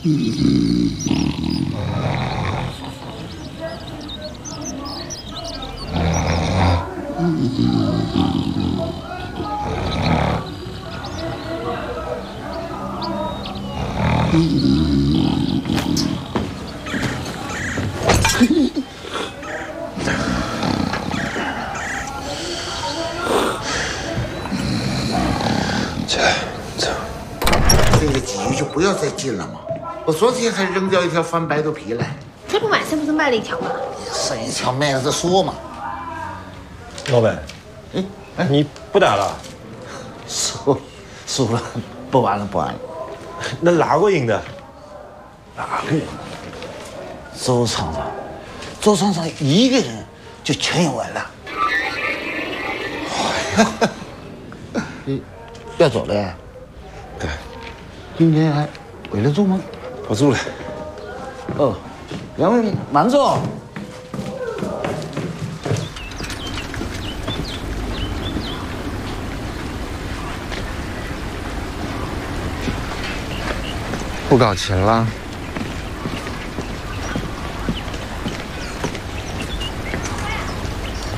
这个鲫鱼就不要再进了嘛。我昨天还扔掉一条翻白肚皮来。 这不晚上不是卖了一条吗？ 剩一条卖了再说嘛。 老板，你不打了？ 输了，不玩了。 那哪个赢的？ 哪个人？周厂长一个人就全赢完了。要走了呀？ 对。 今天还围得住吗？ 不住了。 哦，杨伟，慢走。 不搞钱了？